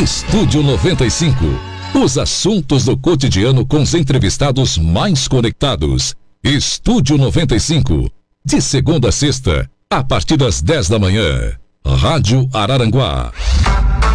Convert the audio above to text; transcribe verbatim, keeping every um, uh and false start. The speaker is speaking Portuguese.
Estúdio noventa e cinco. Os assuntos do cotidiano com os entrevistados mais conectados. Estúdio noventa e cinco. De segunda a sexta, a partir das dez da manhã. Rádio Araranguá.